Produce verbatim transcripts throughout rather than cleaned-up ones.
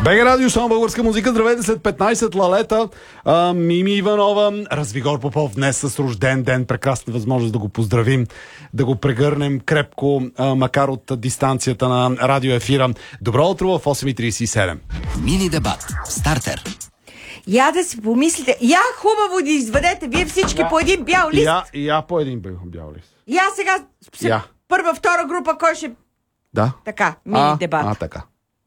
БГ Радио, само българска музика. Здравейте след петнайсет лалета. А, Мими Иванова, Развигор Попов днес с рожден ден. Прекрасна възможност да го поздравим, да го прегърнем крепко, а, макар от дистанцията на радиоефира. Добро утро в осем и трийсет и седем. Мини дебат. Стартер. Я да си помислите. Я хубаво да изведете вие всички я, по един бял лист. Я, я по един бял лист. Я сега я. Първа, втора група, кой ще... Да. Така, мини дебат. А, така.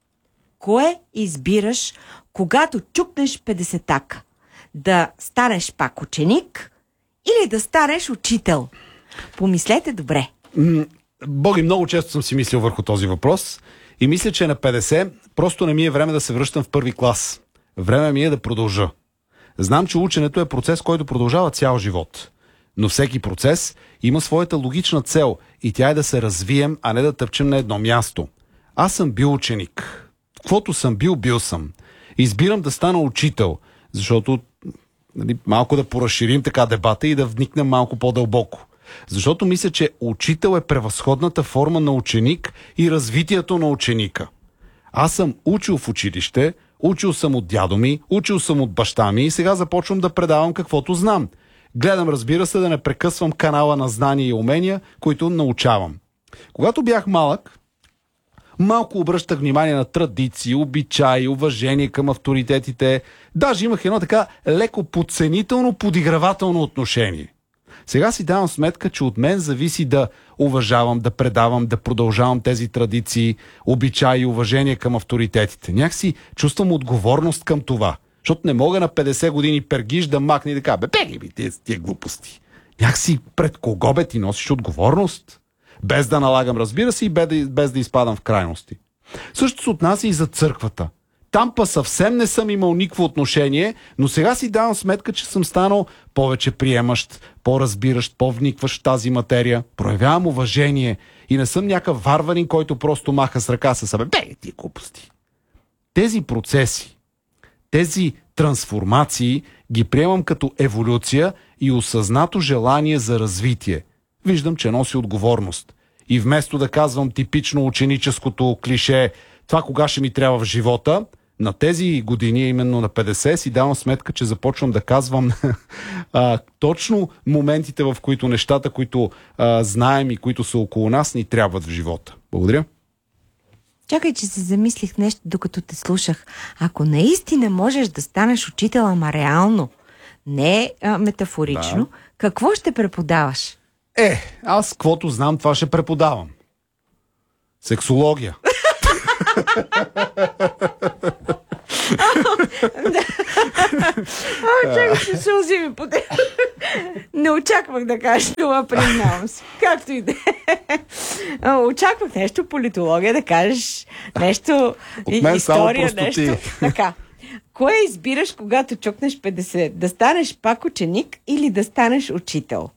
Кое избираш, когато чукнеш петдесетака? Да станеш пак ученик или да станеш учител? Помислете добре. М- Боги, много често съм си мислил върху този въпрос и мисля, че на петдесет просто не ми е време да се връщам в първи клас. Време ми е да продължа. Знам, че ученето е процес, който продължава цял живот. Но всеки процес има своята логична цел и тя е да се развием, а не да тъпчем на едно място. Аз съм бил ученик. Каквото съм бил, бил съм. Избирам да стана учител, защото нали, малко да поразширим така дебата и да вникнем малко по-дълбоко. Защото мисля, че учител е превъзходната форма на ученик и развитието на ученика. Аз съм учил в училище, учил съм от дядо ми, учил съм от баща ми и сега започвам да предавам каквото знам. Гледам, разбира се, да не прекъсвам канала на знания и умения, които научавам. Когато бях малък, малко обръщах внимание на традиции, обичаи, уважение към авторитетите. Даже имах едно така леко подценително, подигравателно отношение. Сега си давам сметка, че от мен зависи да уважавам, да предавам, да продължавам тези традиции, обичаи и уважение към авторитетите. Някакси чувствам отговорност към това. Защото не мога на петдесет години пергиш да махне и да кажа, бе, беги би тия, тия глупости. Някакси пред кого бе ти носиш отговорност? Без да налагам, разбира се, и без да, без да изпадам в крайности. Също се отнася и за църквата. Там па съвсем не съм имал никакво отношение, но сега си давам сметка, че съм станал повече приемащ, по-разбиращ, по-вникващ в тази материя. Проявявам уважение и не съм някакъв варварин, който просто маха с ръка със себе. Бе, ти глупости! Тези процеси, тези трансформации ги приемам като еволюция и осъзнато желание за развитие. Виждам, че носи отговорност. И вместо да казвам типично ученическото клише това кога ще ми трябва в живота, на тези години, именно на петдесет, си давам сметка, че започвам да казвам а, точно моментите, в които нещата, които а, знаем и които са около нас, ни трябват в живота. Благодаря. Чакай, че се замислих нещо, докато те слушах. Ако наистина можеш да станеш учител, ама реално, не а, метафорично, да. Какво ще преподаваш? Е, аз каквото знам, това ще преподавам. Сексология. О, чакай, че сълзи ми поте. Не очаквах да кажеш това, признавам се. Както и да е. Очаквах нещо политология, да кажеш нещо история, нещо. Така. Кое избираш, когато чукнеш петдесет? Да станеш пак ученик или да станеш учител?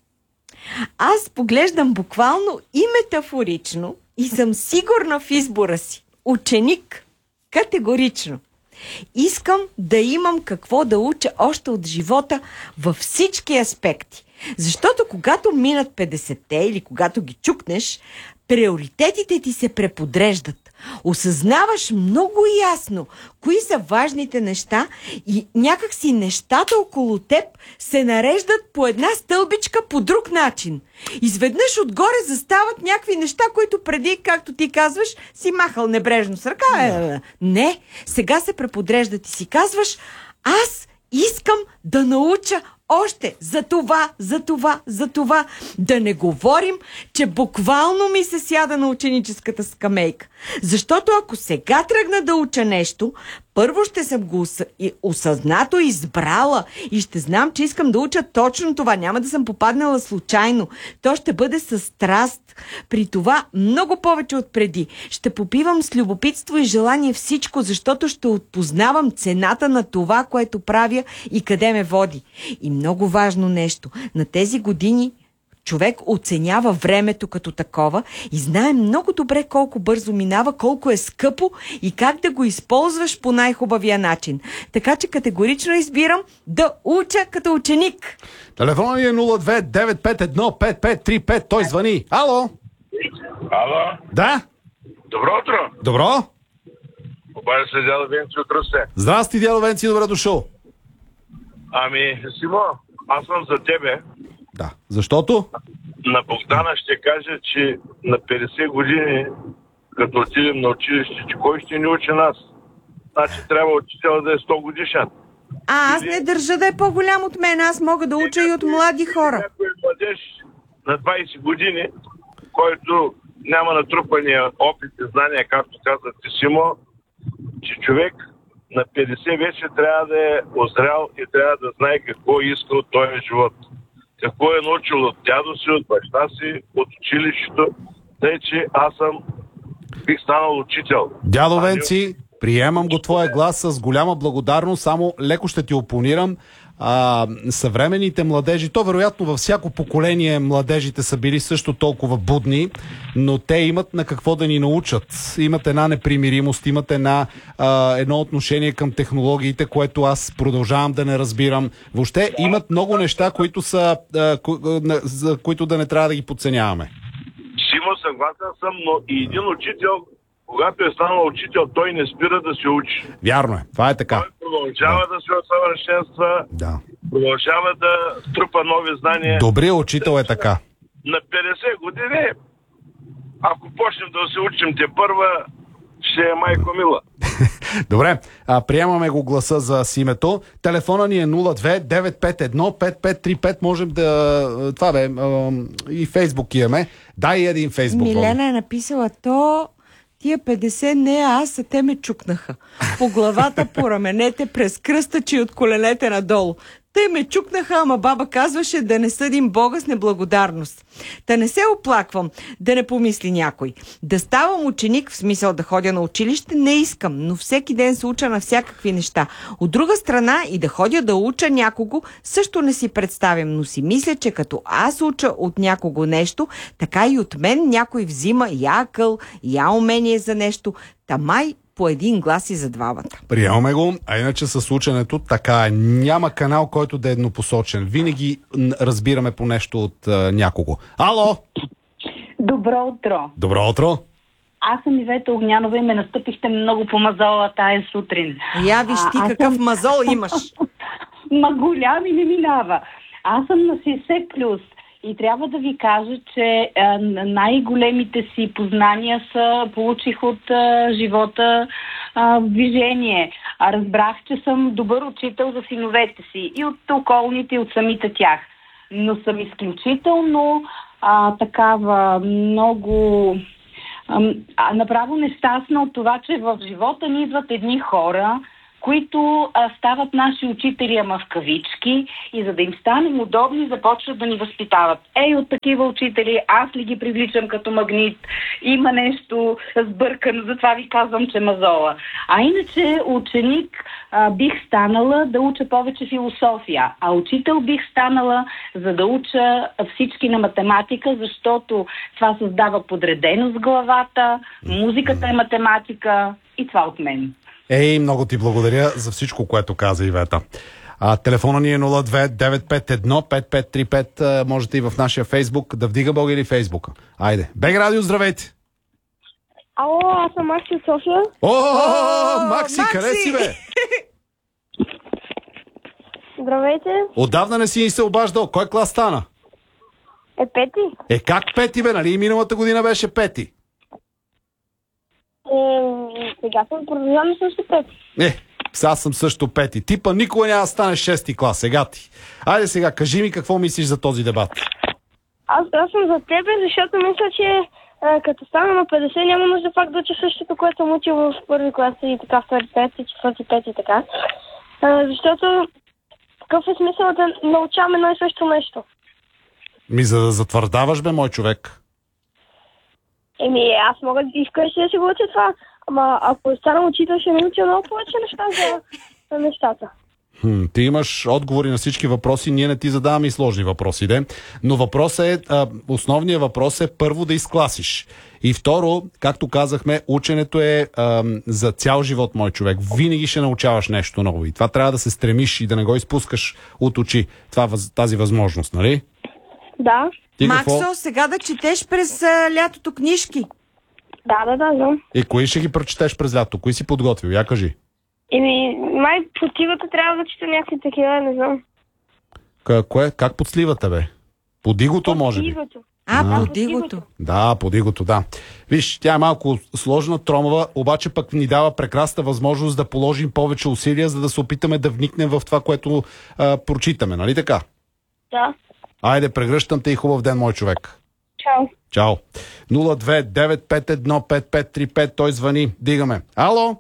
Аз поглеждам буквално и метафорично и съм сигурна в избора си. Ученик. Категорично. Искам да имам какво да уча още от живота във всички аспекти. Защото когато минат петдесетте или когато ги чукнеш, приоритетите ти се преподреждат. Осъзнаваш много ясно кои са важните неща и някакси нещата около теб се нареждат по една стълбичка по друг начин. Изведнъж отгоре застават някакви неща, които преди, както ти казваш, си махал небрежно с ръка. Не, не, сега се преподреждат и си казваш, аз искам да науча още за това, за това, за това. Да не говорим, че буквално ми се сяда на ученическата скамейка. Защото ако сега тръгна да уча нещо, първо ще съм го осъзнато избрала и ще знам, че искам да уча точно това. Няма да съм попаднала случайно. То ще бъде със страст. При това много повече от преди. Ще попивам с любопитство и желание всичко, защото ще отпознавам цената на това, което правя и къде ме води. И много важно нещо. На тези години човек оценява времето като такова и знае много добре колко бързо минава, колко е скъпо и как да го използваш по най-хубавия начин. Така че категорично избирам да уча като ученик. Телефонът е нула две девет пет едно пет пет три пет. Той звъни. Ало? Ало? Да? Добро утро. Добро? Обажда се дядо Венци от Русе. Здрасти, дядо Венци, добре дошъл. Ами, Симо, аз съм за тебе. Да, защото? На Богдана ще кажа, че на петдесет години, като отидем на училище, че кой ще ни учи нас? Значи трябва учител да е сто годишен. А, аз не държа да е по-голям от мен. Аз мога да уча и от млади хора. Някой младеж на двайсет години, който няма натрупания опит и знания, както каза ти, Симо, че човек на петдесет вече трябва да е озрял и трябва да знае какво иска от този живот. Какво е научил от дядо си, от баща си, от училището. Тъй, че аз съм, бих станал учител. Дядо Венци, приемам го твоя глас с голяма благодарност, само леко ще ти опонирам. А, съвременните младежи, то вероятно във всяко поколение младежите са били също толкова будни, но те имат на какво да ни научат. Имат една непримиримост, имат една, а, едно отношение към технологиите, което аз продължавам да не разбирам. Въобще имат много неща, които са, а, ко, а, за които да не трябва да ги подценяваме. Симо, съгласен съм, но и един учител, когато е станал учител, той не спира да се учи. Вярно е, това е така. Той продължава да, да се усъвършенства, да. Продължава да трупа нови знания. Добрият учител е така. На петдесет години, ако почнем да се учим те първа, ще е майко мила. Добре, а, приемаме го гласа за Симето. Телефона ни е нула две девет пет едно пет пет три пет. Можем да... Това бе, а, и Фейсбук имаме. Дай един Фейсбук. Милена е написала то... Тия петдесет не, аз, а те ме чукнаха. По главата, по раменете, през кръстъчи и от коленете надолу. Те ме чукнаха, ама баба казваше да не съдим Бога с неблагодарност. Да не се оплаквам, да не помисли някой. Да ставам ученик, в смисъл да ходя на училище, не искам, но всеки ден се уча на всякакви неща. От друга страна и да ходя да уча някого, също не си представям, но си мисля, че като аз уча от някого нещо, така и от мен някой взима я акъл, я умение за нещо, та май по един глас и за двамата. Приемаме го, а иначе с ученето така е. Няма канал, който да е еднопосочен. Винаги разбираме по нещо от а, някого. Ало! Добро утро! Добро утро! Аз съм Ивета Огнянова и ме настъпихте много по мазола тая сутрин. Я виж ти а, какъв съм... мазол имаш. Ма голям и не минава. Аз съм на шейсет плюс. И трябва да ви кажа, че а, най-големите си познания са получих от а, живота а, в движение. А разбрах, че съм добър учител за синовете си и от околните, и от самите тях. Но съм изключително а, такава много а, направо нещастна от това, че в живота ни идват едни хора, които а, стават наши учители, ама в кавички, и за да им станем удобни, започват да ни възпитават. Ей, от такива учители, аз ли ги привличам като магнит? Има нещо сбъркано, затова ви казвам, че мазола. А иначе ученик а, бих станала да уча повече философия, а учител бих станала за да уча всички на математика, защото това създава подреденост в главата, музиката е математика и това от мен. Ей, много ти благодаря за всичко, което каза Ивета. А, телефона ни е нула две девет пет едно пет пет три пет. Можете и в нашия Фейсбук да вдига Бога или Фейсбука. Айде. Бег Радио, здравейте! Ало, аз съм Макси от София. О, Макси, къде си, бе? Здравейте. Отдавна не си ни се обаждал. Кой клас стана? Е, пети. Е, как пети, бе? Нали и миналата година беше пети? Е, сега съм продължавам също пети. Е, сега съм също пети. Типа никога няма да стане шести клас. Сега ти. Айде сега, кажи ми какво мислиш за този дебат. Аз, аз съм за тебе, защото мисля, че а, като стана на петдесет няма нужда пак да уча същото, което съм учил в първи клас и така, втори, трети, четвърти, пети и така. А, защото какъв е смисъл да научаваме едно и също нещо? Ми за да затвърждаваш, бе, мой човек. Еми, аз мога и вкъщи да си го уча това. Ама ако стана учител, ще ми уча много повече неща за, за нещата. Хм, ти имаш отговори на всички въпроси, ние не ти задаваме и сложни въпроси, де. Но въпросът е, а, основният въпрос е първо да изкласиш. И второ, както казахме, ученето е а, за цял живот, мой човек. Винаги ще научаваш нещо ново. И това трябва да се стремиш и да не го изпускаш от очи. Това, тази възможност, нали? Да. Максо, сега да четеш през а, лятото книжки. Да, да, да, знам. И кои ще ги прочетеш през лято? Кои си подготвил? Я кажи. Еми, май по тигата трябва да чета някакви такива, не знам. К- кое? Как под сливата, бе? По дигото, може би? Тигото. А, А. по дигото. Да, по дигото, да. Виж, тя е малко сложна, тромава, обаче пък ни дава прекрасна възможност да положим повече усилия, за да се опитаме да вникнем в това, което а, прочитаме, нали така? Да. Айде, прегръщам те и хубав ден, мой човек. Чао. Чао. нула две девет пет едно пет пет три пет, той звъни. Дигаме. Ало?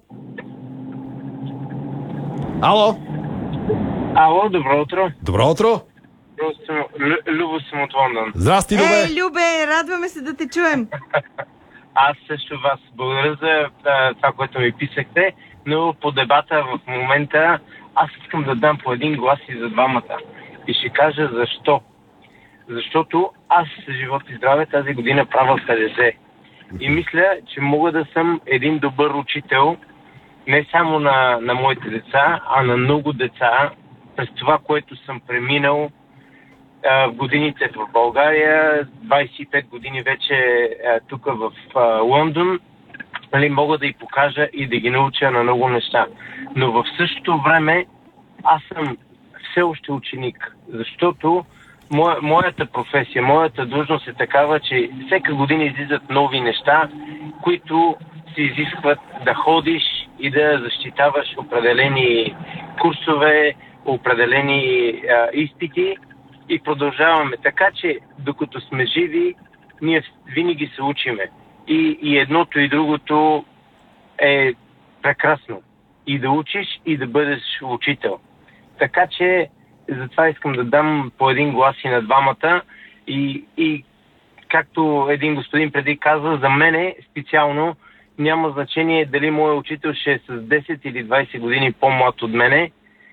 Ало? Ало, добро утро. Добро утро. Просто Лю- Любо съм от Лондон. Здрасти, Любе. Ей, Любе, радваме се да те чуем. Аз също вас благодаря за а, това, което ми писахте, но по дебата в момента аз искам да дам по един глас и за двамата. И ще кажа защо. Защото аз с живот и здраве тази година правя петдесет. И мисля, че мога да съм един добър учител не само на, на моите деца, а на много деца през това, което съм преминал в годините в България, двадесет и пет години вече тук в а, Лондон, нали, мога да ги покажа и да ги науча на много неща. Но в същото време аз съм все още ученик, защото моя, моята професия, моята длъжност е такава, че всяка година излизат нови неща, които се изискват да ходиш и да защитаваш определени курсове, определени а, изпити и продължаваме. Така че, докато сме живи, ние винаги се учиме. И, и едното и другото е прекрасно. И да учиш, и да бъдеш учител. Така че, затова искам да дам по един глас и на двамата. И, и както един господин преди каза, за мене специално няма значение дали моят учител ще е с десет или двадесет години по-млад от мене.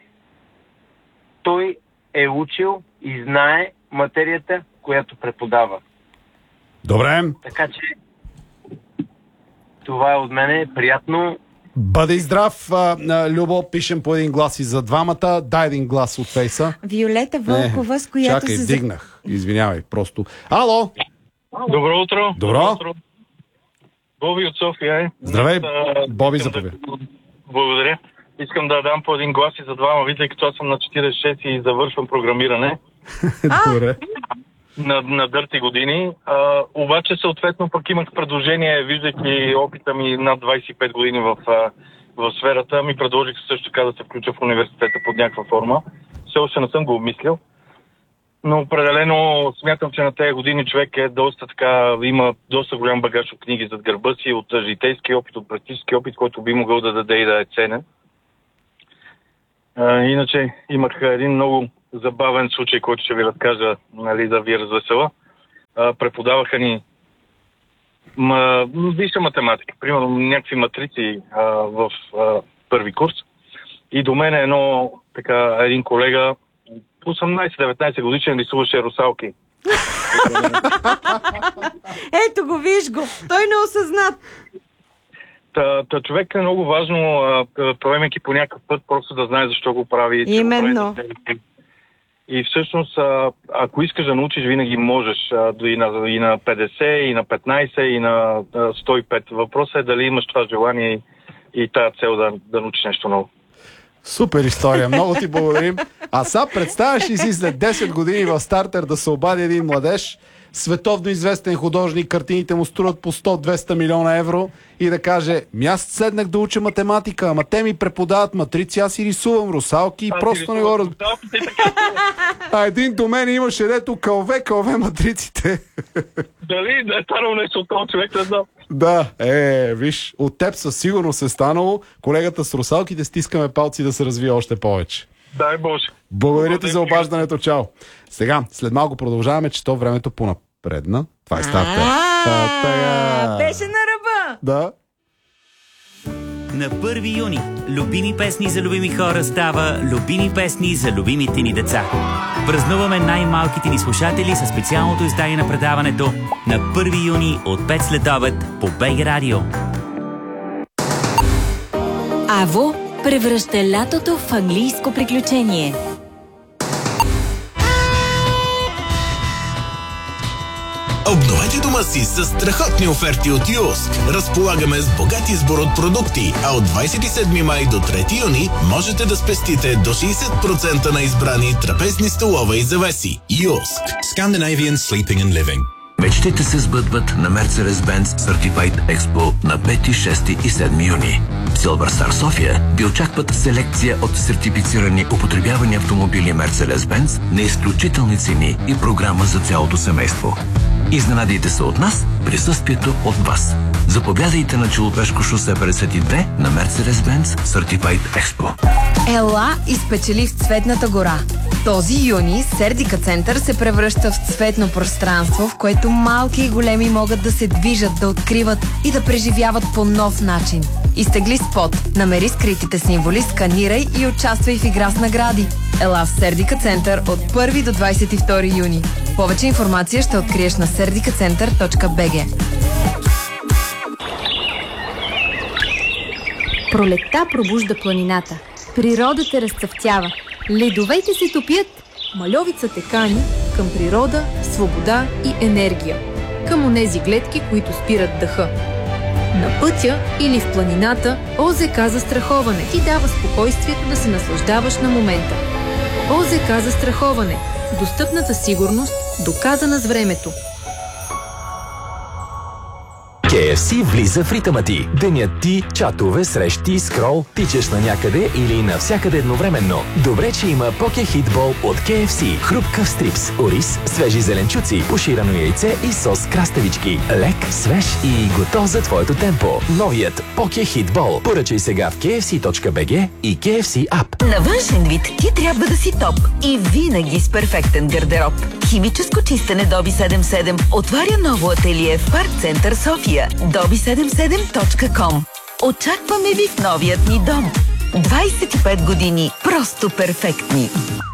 Той е учил и знае материята, която преподава. Добре. Така че това е от мене. Приятно. Бъдай здрав, а, а, Любо, пишем по един глас и за двамата. Дай един глас от фейса. Виолета Вълкова, с която Чакай, се... дигнах. Извинявай, просто. Ало! Добро утро. Добро. утро. Боби от София е. Здравей, А, Боби, искам заповядай. да- Благодаря. Искам да дам по един глас и за двама, вид, тъй като аз съм на четиридесет и шест и завършвам програмиране Добре. на, на дърти години. А, обаче, съответно, пък имах предложение, виждайки опита ми над двадесет и пет години в, а, в сферата, ми предложих също така да се включа в университета под някаква форма. Все още не съм го обмислил. Но определено смятам, че на тези години човек е доста така, има доста голям багаж от книги зад гърба си, от житейски опит, от практически опит, който би могъл да даде и да е ценен. А, иначе имах един много забавен случай, който ще ви разкажа, нали, да ви развесела. А, преподаваха ни ма, висша математика, примерно някакви матрици а, в а, първи курс. И до мен едно, така, един колега, осемнадесет-деветнадесет годишен, рисуваше русалки. Ето го, виж го. Той не осъзнат. Та, та човек е много важно, а, поемайки по някакъв път, просто да знае защо го прави. че го Именно. прави за себе си. И всъщност, а, ако искаш да научиш, винаги можеш. А, и, на, и на петдесет, и на петнадесет, и на а, сто и пет. Въпросът е дали имаш това желание и, и тая цел да, да научиш нещо ново. Супер история, много ти благодарим. А сега представяш ли си след десет години в стартер да се обади един младеж, световно известен художник, картините му струват по сто-двеста милиона евро и да каже, ми аз седнах да уча математика, ама те ми преподават матрици, аз си рисувам русалки и Аз просто не го разбирам. А един до мен имаше дето кълве, кълве матриците. Дали да е станало нещо от този човек, не знам. Да, е, виж, от теб със сигурност е станало. Колегата с русалките, стискаме палци да се развие още повече. Дай Боже. Благодаря ти за обаждането, чао. Сега, след малко продължаваме, че то времето понапредна. Това е стартер. А, Та-та-я. беше на ръба. Да. На първи юни любими песни за любими хора става любими песни за любимите ни деца. Празнуваме най-малките ни слушатели със специалното издание на предаването на първи юни от пет след обед по БГ Радио. Аво превръща лятото в английско приключение. Обновете дома дома си с страхотни оферти от Юск. Разполагаме с богат избор от продукти, а от двадесет и седми май до трети юни можете да спестите до шейсет процента на избрани трапезни столове и завеси. Юск. Scandinavian Sleeping and Living. Мечтите се сбъдват на Mercedes-Benz Certified Expo на пети, шести и седми юни. Silver Star София ви очакват селекция от сертифицирани употребявани автомобили Mercedes-Benz на изключителни цени и програма за цялото семейство. Изненадайте се от нас, присъствието от вас. Заповядайте на Челопешко шосе петдесет и две на Mercedes-Benz Certified Expo. Ела и спечели в Цветната гора. Този юни Сердика център се превръща в цветно пространство, в което малки и големи могат да се движат, да откриват и да преживяват по нов начин. Изтегли спот, намери скритите символи, сканирай и участвай в игра с награди. Ела в Сердика център от първи до двадесет и втори юни. Повече информация ще откриеш на сердикацентър точка би джи. Пролетта пробужда планината. Природата разцъфтява. Ледовете се топят. Мальовица кани към природа, свобода и енергия. Към онези гледки, които спират дъха. На пътя или в планината ОЗК застраховане ти дава спокойствието да се наслаждаваш на момента. ОЗК застраховане. Достъпната сигурност, доказана с времето. кей еф си влиза в ритъма ти. Денят ти, чатове, срещи, скрол, тичаш на някъде или навсякъде едновременно. Добре, че има Поке Хитбол от кей еф си. Хрупкав стрипс, ориз, свежи зеленчуци, пуширано яйце и сос краставички. Лек, свеж и готов за твоето темпо. Новият Поке Хитбол. Поръчай сега в кей еф си точка би джи и кей еф си ап. На външен вид ти трябва да си топ и винаги с перфектен гардероб. Химическо чистене Доби седемдесет и седем отваря ново ателие в Парк Център София. доби седемдесет и седем точка ком. Очакваме ви в новият ни дом. двадесет и пет години просто перфектни.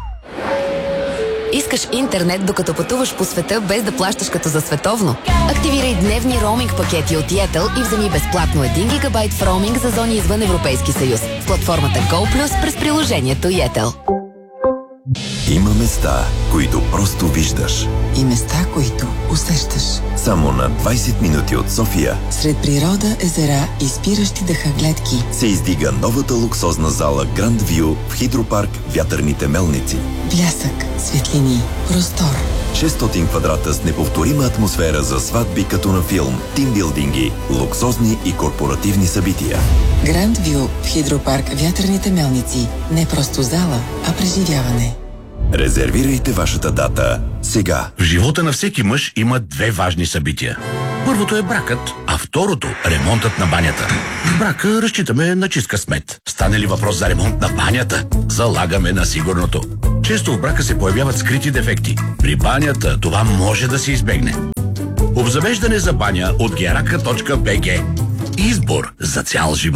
Искаш интернет, докато пътуваш по света, без да плащаш като за световно? Активирай дневни роуминг пакети от Yettel и вземи безплатно един гигабайт в роуминг за зони извън Европейски съюз в платформата GoPlus през приложението Yettel. Има места, които просто виждаш. И места, които усещаш. Само на двадесет минути от София, сред природа, езера и спиращи дъха гледки, се издига новата луксозна зала Grand View в Хидропарк Вятърните мелници. Блясък, светлини, простор. шестстотин квадрата с неповторима атмосфера за сватби като на филм, тимбилдинги, луксозни и корпоративни събития. Grand View в Хидропарк Вятърните мелници. Не просто зала, а преживяване. Резервирайте вашата дата сега. В живота на всеки мъж има две важни събития. Първото е бракът, а второто – ремонтът на банята. В брака разчитаме на чист късмет. Стане ли въпрос за ремонт на банята? Залагаме на сигурното. Често в брака се появяват скрити дефекти. При банята това може да се избегне. Обзавеждане за баня от герака точка би джи. Избор за цял живот.